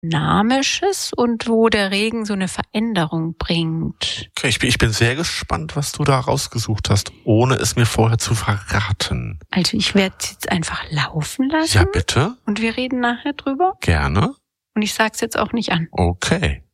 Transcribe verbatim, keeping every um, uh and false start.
Dynamisches und wo der Regen so eine Veränderung bringt. Okay, ich bin, ich bin sehr gespannt, was du da rausgesucht hast, ohne es mir vorher zu verraten. Also ich werde es jetzt einfach laufen lassen. Ja, bitte. Und wir reden nachher drüber. Gerne. Und ich sag's jetzt auch nicht an. Okay.